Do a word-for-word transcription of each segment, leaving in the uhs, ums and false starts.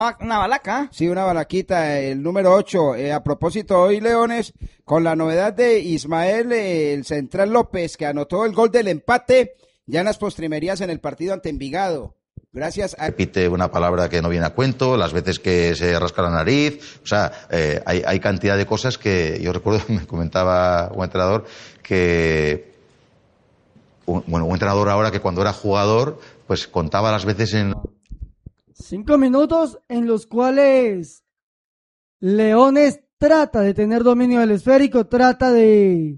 Una balaca. Sí, una balaquita, el número ocho. Eh, a propósito, hoy Leones, con la novedad de Ismael, eh, el central López, que anotó el gol del empate ya en las postrimerías en el partido ante Envigado. Gracias a... Repite una palabra que no viene a cuento, las veces que se rasca la nariz, o sea, eh, hay, hay cantidad de cosas que yo recuerdo, me comentaba un entrenador que, un, bueno, un entrenador ahora que cuando era jugador, pues contaba las veces en... Cinco minutos en los cuales Leones trata de tener dominio del esférico, trata de,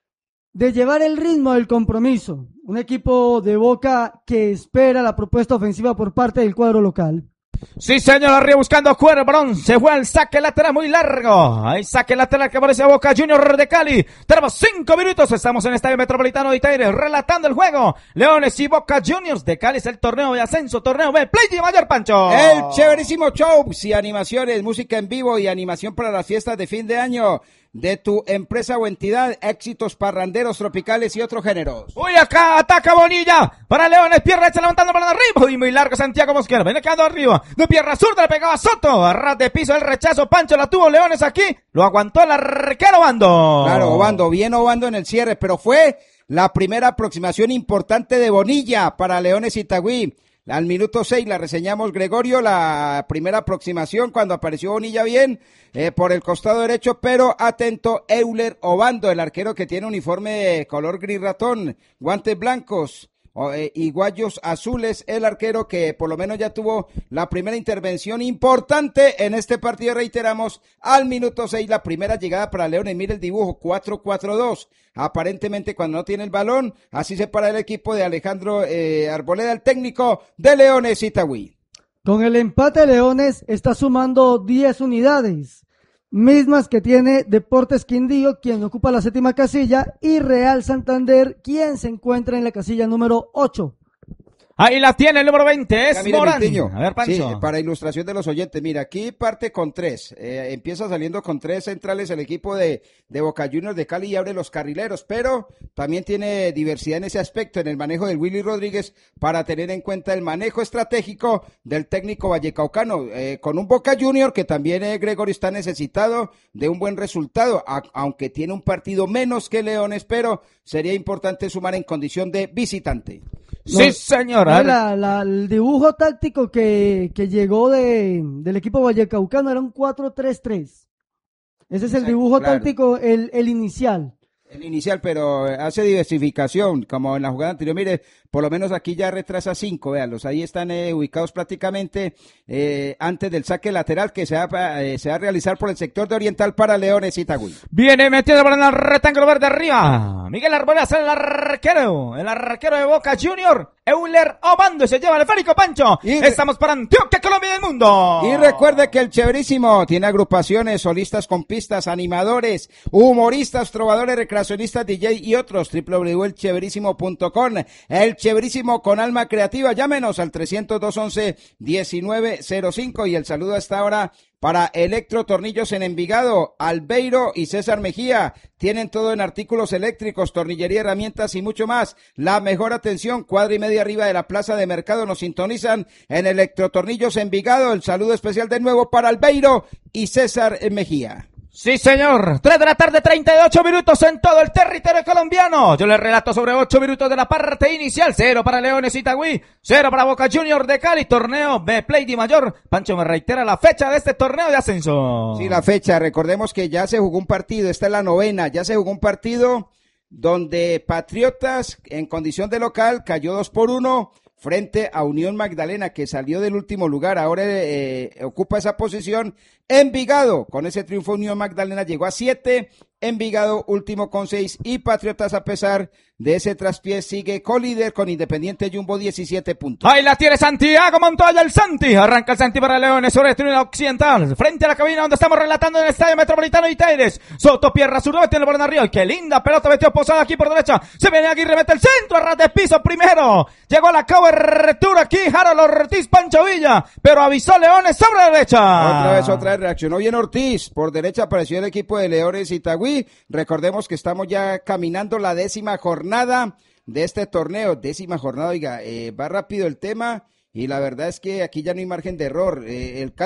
de llevar el ritmo del compromiso. Un equipo de Boca que espera la propuesta ofensiva por parte del cuadro local. Sí, señor, arriba buscando Cuerbrón, se fue al saque lateral muy largo, hay saque lateral que aparece a Boca Juniors de Cali, tenemos cinco minutos, estamos en el Estadio Metropolitano de Itaire, relatando el juego, Leones y Boca Juniors de Cali, es el torneo de ascenso, torneo B, Play de Mayor, Pancho. El chéverísimo shows y animaciones, música en vivo y animación para las fiestas de fin de año de tu empresa o entidad, éxitos parranderos tropicales y otros géneros. Uy, acá ataca Bonilla, para Leones, pierna derecha levantando para arriba, y muy largo Santiago Mosquera, viene quedando arriba, de pierna zurda le pegaba Soto, a ras de piso el rechazo, Pancho la tuvo Leones aquí, lo aguantó el arquero Obando. Claro, Obando, bien Obando en el cierre, pero fue la primera aproximación importante de Bonilla para Leones Itagüí. Al minuto seis la reseñamos, Gregorio, la primera aproximación cuando apareció Bonilla bien eh, por el costado derecho, pero atento Euler Obando, el arquero que tiene uniforme de color gris ratón, guantes blancos eh, y guayos azules, el arquero que por lo menos ya tuvo la primera intervención importante en este partido, reiteramos, al minuto seis la primera llegada para Leones, mire el dibujo, cuatro cuatro dos. Aparentemente cuando no tiene el balón, así se para el equipo de Alejandro eh, Arboleda, el técnico de Leones Itagüí. Con el empate Leones está sumando diez unidades, mismas que tiene Deportes Quindío, quien ocupa la séptima casilla, y Real Santander, quien se encuentra en la casilla número ocho. Ahí la tiene el número veinte, es Ya, mire, Morán. Miltiño. A ver, Pancho. Sí, para ilustración de los oyentes, mira, aquí parte con tres, eh, empieza saliendo con tres centrales el equipo de, de Boca Juniors de Cali y abre los carrileros, pero también tiene diversidad en ese aspecto, en el manejo del Willy Rodríguez, para tener en cuenta el manejo estratégico del técnico vallecaucano, eh, con un Boca Junior que también eh, Gregorio está necesitado de un buen resultado, a, aunque tiene un partido menos que Leones, pero sería importante sumar en condición de visitante. Sí, No, señor. no, la, la, el dibujo táctico que, que llegó de, del equipo vallecaucano era un cuatro tres tres. Ese es el dibujo claro. táctico, el, el inicial. El inicial, pero hace diversificación, como en la jugada anterior. Mire, por lo menos aquí ya retrasa cinco, véanlos, ahí están eh, ubicados prácticamente eh, antes del saque lateral que se va, eh, se va a realizar por el sector de oriental para Leones Itagüí. Viene metiendo por el rectángulo verde arriba. Miguel Arboleda sale el arquero, el arquero de Boca Junior, Euler Obando, se lleva el esférico, Pancho. Y Estamos para Antioquia, Colombia del mundo. Y recuerde que el Chéverísimo tiene agrupaciones, solistas con pistas, animadores, humoristas, trovadores, recreacionistas, D J y otros. doble u doble u doble u punto el chéverísimo punto com. El Chéverísimo con alma creativa. Llámenos al trescientos dos once diecinueve cero cinco y el saludo a esta hora para Electro Tornillos en Envigado, Albeiro y César Mejía. Tienen todo en artículos eléctricos, tornillería, herramientas y mucho más. La mejor atención, cuadra y media arriba de la plaza de mercado. Nos sintonizan en Electro Tornillos Envigado. El saludo especial de nuevo para Albeiro y César Mejía. Sí, señor. Tres de la tarde, treinta y ocho minutos en todo el territorio colombiano. Yo les relato sobre ocho minutos de la parte inicial. Cero para Leones Itagüí, cero para Boca Juniors de Cali. Torneo B Play de Mayor. Pancho me reitera la fecha de este torneo de ascenso. Sí, la fecha. Recordemos que ya se jugó un partido. Esta es la novena. Ya se jugó un partido donde Patriotas, en condición de local, cayó dos por uno frente a Unión Magdalena, que salió del último lugar, ahora eh, ocupa esa posición. Envigado, con ese triunfo Unión Magdalena llegó a siete, Envigado último con seis y Patriotas, a pesar de ese traspié, sigue colíder con Independiente Jumbo diecisiete puntos. Ahí la tiene Santiago Montoya, el Santi. Arranca el Santi para Leones sobre el tribuna occidental, frente a la cabina donde estamos relatando en el Estadio Metropolitano de Itaires. Soto, Pierra Zurdo, metiendo por arriba. ¡Qué linda pelota metió Posada aquí por derecha! Se viene Aguirre, mete el centro, a ras de piso primero. Llegó la cobertura aquí, Harold Ortiz, Pancho Villa, pero avisó Leones sobre la derecha. Otra vez, otra vez reaccionó bien Ortiz. Por derecha apareció el equipo de Leones Itagüí. Recordemos que estamos ya caminando la décima jornada de este torneo. Décima jornada, oiga, eh, va rápido el tema y la verdad es que aquí ya no hay margen de error. Eh, el